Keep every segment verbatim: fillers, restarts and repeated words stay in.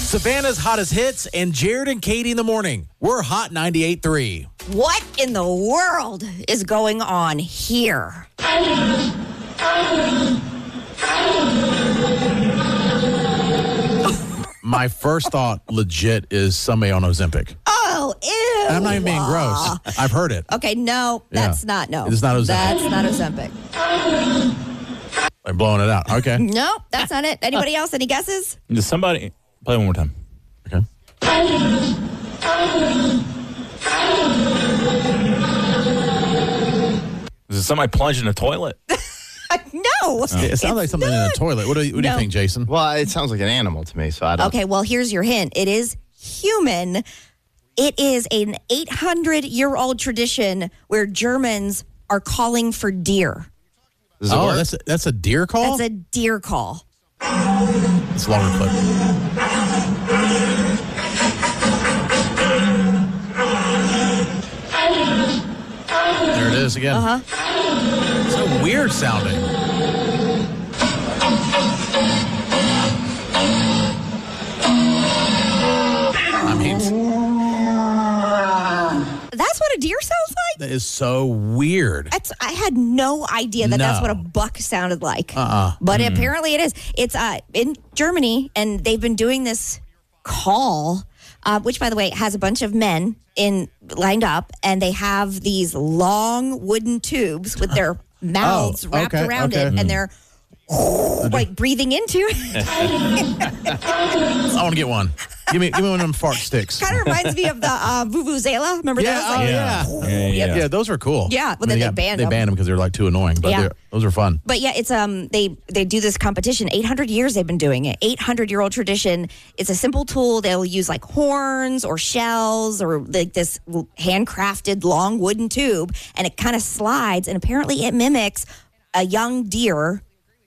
Savannah's hottest hits and Jared and Katie in the morning. We're Hot ninety-eight point three. What in the world is going on here? My first thought, legit, is somebody on Ozempic. Oh, ew. I'm not even being gross. I've heard it. Okay, no, that's Yeah. not, no. It's not Ozempic. That's not Ozempic. I'm blowing it out. Okay. No, that's not it. Anybody else? Any guesses? Does somebody play one more time? Okay. Does somebody plunge in a toilet? No. It sounds like something in a toilet. What do you, what do you No. think, Jason? Well, it sounds like an animal to me, so I don't. Okay, well, here's your hint. It is human. It is an eight hundred year old tradition where Germans are calling for deer. Does it Oh, work? that's a, that's a deer call? That's a deer call. It's a longer clip. There it is again. Uh-huh. So weird sounding. I mean, That's what a deer sounds like? that is so weird. That's, I had no idea that that's No. what a buck sounded like. Uh-uh. But apparently it is. It's uh, in Germany, and they've been doing this call, uh, which, by the way, has a bunch of men in lined up, and they have these long wooden tubes with their mouths wrapped okay, around okay. it, and they're like breathing into it. I want to get one. Give me, give me one of them fart sticks. Kind of reminds me of the uh, Vuvuzela. Remember Yeah, those? oh, Like, yeah. Yeah, yeah. Yeah, those are cool. Yeah, but I mean, then they banned They them. banned them because they're like too annoying. But Yeah. they're- those are fun. But yeah, it's um they they do this competition. eight hundred years they've been doing it. eight hundred year old tradition. It's a simple tool. They'll use like horns or shells or like this handcrafted long wooden tube, and it kind of slides. And apparently, it mimics a young deer.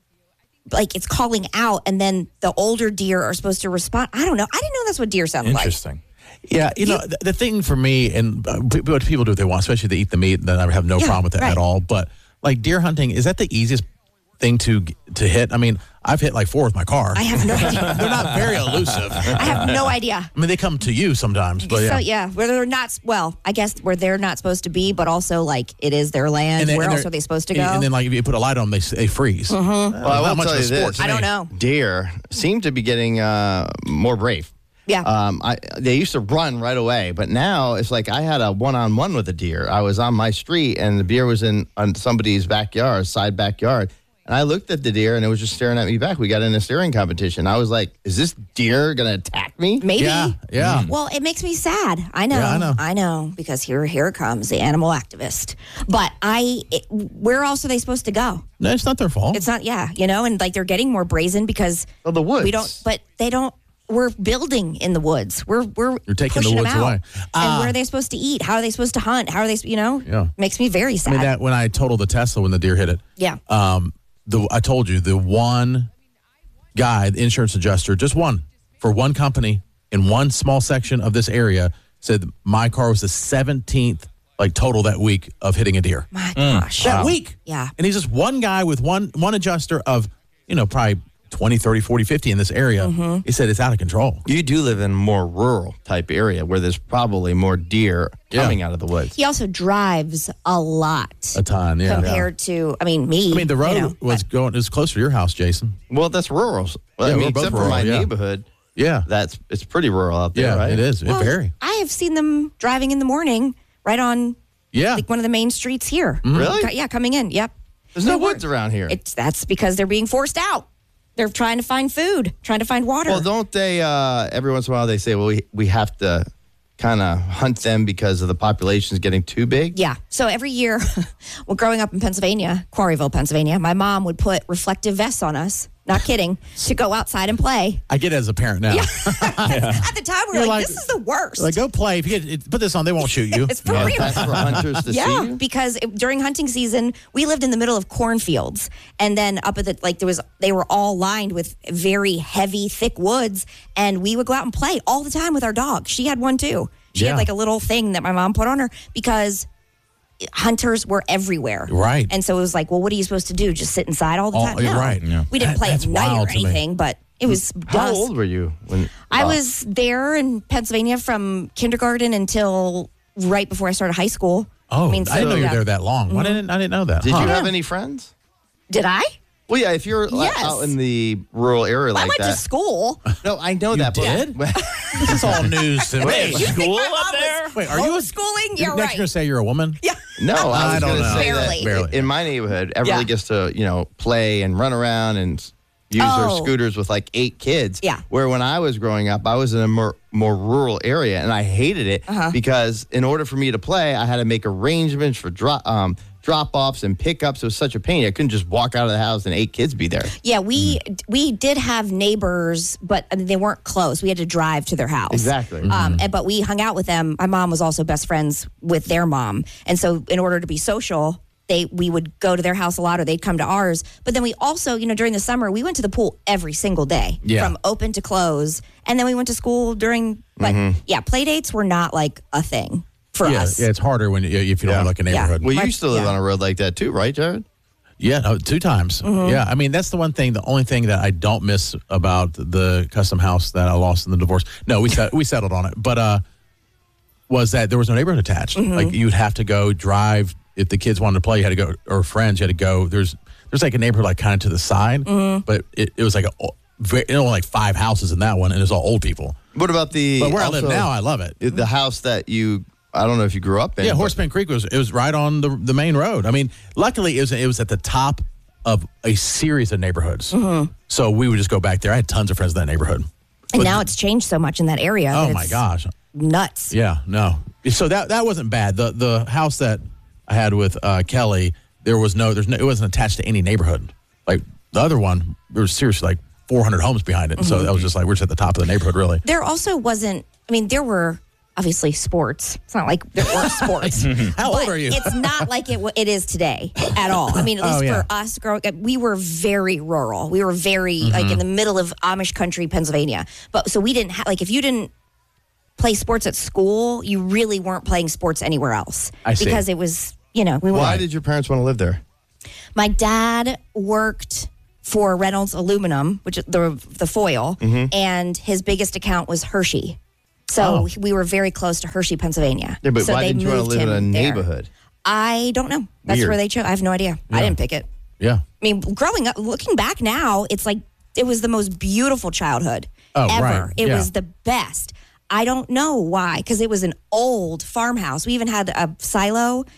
Like it's calling out, and then the older deer are supposed to respond. I don't know. I didn't know that's what deer sounded like. Interesting. Yeah, you know, the, the thing for me, and uh, p- what people do what they want, especially if they eat the meat, then I have no Yeah, problem with that right. at all. But like deer hunting, is that the easiest thing to to hit? I mean, I've hit like four with my car. I have no idea. They're not very elusive. I have no idea. I mean, they come to you sometimes, but yeah. So yeah, where they're not. Well, I guess where they're not supposed to be, but also like it is their land. then- where else they're- are they supposed to go? And then, like, if you put a light on them, they, s- they freeze. Mm-hmm. Uh, Well, I not will much tell of a you sport this. to I don't me. know. Deer seem to be getting uh, more brave. Yeah. Um, I they used to run right away, but now it's like I had a one-on-one with a deer. I was on my street, and the deer was in on somebody's backyard, side backyard, and I looked at the deer, and it was just staring at me back. We got in a steering competition. I was like, "Is this deer gonna attack me?" Maybe. Yeah, yeah. Well, it makes me sad. I know. Yeah, I know. I know because here, here it comes the animal activist. But I, it, where else are they supposed to go? No, it's not their fault. It's not. Yeah, you know, and like they're getting more brazen because Well, the woods. we don't. But they don't. We're building in the woods. We're we're You're taking the pushing them woods out. away. and Ah. where are they supposed to eat? How are they supposed to hunt? How are they? You know. Yeah. Makes me very I sad. mean, that when I totaled the Tesla when the deer hit it. yeah. Um, the I told you the one guy, the insurance adjuster, just one for one company in one small section of this area said my car was the seventeenth like total that week of hitting a deer My gosh. that week. Yeah. And he's just one guy with one one adjuster of you know probably twenty, thirty, forty, fifty in this area. Mm-hmm. He said it's out of control. You do live in a more rural type area where there's probably more deer Yeah. coming out of the woods. He also drives a lot A ton, yeah. compared to. I mean, me. I mean, the road you know, was going is closer to your house, Jason. Well, that's rural. Well, Yeah, I we're mean, both except for rural, my yeah. neighborhood, Yeah, that's it's pretty rural out there, yeah, right? it is. It Well, very. I have seen them driving in the morning right on Yeah, like one of the main streets here. Really? Co- Yeah, coming in. Yep. There's no They were- woods around here. It's that's because they're being forced out. They're trying to find food, trying to find water. Well, don't they? Uh, every once in a while, they say, "Well, we we have to kind of hunt them because of the population's getting too big." yeah. So every year, well, growing up in Pennsylvania, Quarryville, Pennsylvania, my mom would put reflective vests on us. Not kidding. To go outside and play. I get it as a parent now. At the time, we were You're like, like- "This is the worst." Like, go play. If you get it, put this on, they won't shoot you. It's for Yeah, real. that's for hunters to see Yeah, you. because it, during hunting season, we lived in the middle of cornfields, and then up at the like there was they were all lined with very heavy, thick woods, and we would go out and play all the time with our dog. She had one too. She Yeah. had like a little thing that my mom put on her because hunters were everywhere. Right. And so it was like, well, what are you supposed to do? Just sit inside all the All- time? you're No. right. Yeah. We didn't That- play at that's night or wild to me. anything, but It was How dusk. old were you when I uh, was there in Pennsylvania from kindergarten until right before I started high school. Oh, I, mean, didn't know you were yeah. there that long. Why didn't I didn't know that? Did Huh. you have any friends? Did I? Well, yeah. If you're like, Yes. out in the rural area I like went that. to school. No, I know that. did? But, This is all news to Wait, me. school my up mom there? was Wait, are you a homeschooling? You're You're next right. you're gonna say you're a woman? Yeah. no, I was I don't going to know. say Barely. that Barely. in my neighborhood, everybody Yeah. gets to you know play and run around and s- use their Oh. scooters with like eight kids. Yeah. Where when I was growing up, I was in a more more rural area, and I hated it Uh-huh. because in order for me to play, I had to make arrangements for drop um, drop offs and pickups. It was such a pain. I couldn't just walk out of the house and eight kids be there. Yeah, we we did have neighbors, but I mean, they weren't close. We had to drive to their house. Exactly. Um, and, but we hung out with them. My mom was also best friends with their mom, and so in order to be social, they we would go to their house a lot, or they'd come to ours. But then we also, you know, during the summer, we went to the pool every single day, Yeah. from open to close, and then we went to school during. But yeah, play dates were not like a thing for Yeah, us. yeah, it's harder when you, if you don't Yeah. have like a Yeah. neighborhood. Well, you My- used to live yeah. on a road like that too, right, Jared? Yeah, no, two times. Mm-hmm. Yeah, I mean that's the one thing. The only thing that I don't miss about the custom house that I lost in the divorce. No, we set, we settled on it, but uh, was that there was no neighborhood attached. Mm-hmm. Like you'd have to go drive if the kids wanted to play. You had to go, or friends, you had to go. There's there's like a neighborhood like kind of to the side, Mm-hmm. but it, it was like a very, you know, like five houses in that one, and it's all old people. What about the? But where I live also- now, I love it. the house that you? I don't know if you grew up in. Yeah, but- Horseman Creek was it was right on the the main road. I mean, luckily it was it was at the top of a series of neighborhoods. Mm-hmm. So we would just go back there. I had tons of friends in that neighborhood. And now it's changed so much in that area. Oh that my it's gosh. nuts. Yeah, no. So that that wasn't bad. The the house that I had with uh, Kelly, there was no there's no it wasn't attached to any neighborhood. Like the other one, there was seriously like four hundred homes behind it. So that was just like we're just at the top of the neighborhood really. There also wasn't, I mean, there were obviously sports. It's not like there weren't sports. How but old are you? It's not like it w- it is today at all. I mean, at least Oh, yeah. for us growing up, we were very rural. We were very Mm-hmm. like in the middle of Amish country, Pennsylvania. But so we didn't have, like, if you didn't play sports at school, you really weren't playing sports anywhere else. I see. Because it was, you know, we Why were. did your parents want to live there? My dad worked for Reynolds Aluminum, which is the the foil, Mm-hmm. and his biggest account was Hershey. So Oh. we were very close to Hershey, Pennsylvania. Yeah, but so why they didn't you want to moved live in a him there. neighborhood? I don't know. That's Weird. where they chose. I have no idea. I Yeah. didn't pick it. Yeah. I mean, growing up, looking back now, it's like it was the most beautiful childhood Oh, ever. right. It Yeah. was the best. I don't know why, because it was an old farmhouse. We even had a silo